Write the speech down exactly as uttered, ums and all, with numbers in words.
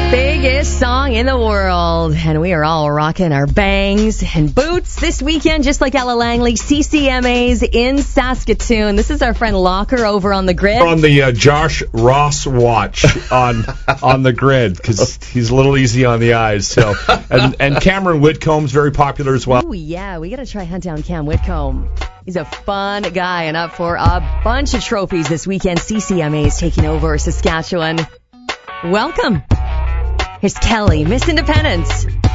Biggest song in the world. And we are all rocking our bangs and boots this weekend, just like Ella Langley, C C M As in Saskatoon. This is our friend Locker over on the grid. On the uh, Josh Ross watch on on the grid, because he's a little easy on the eyes. So, and, and Cameron Whitcomb's very popular as well. Oh, yeah, we got to try hunt down Cam Whitcomb. He's a fun guy and up for a bunch of trophies this weekend. C C M A is taking over Saskatchewan. Welcome. Here's Kelly, Miss Independence.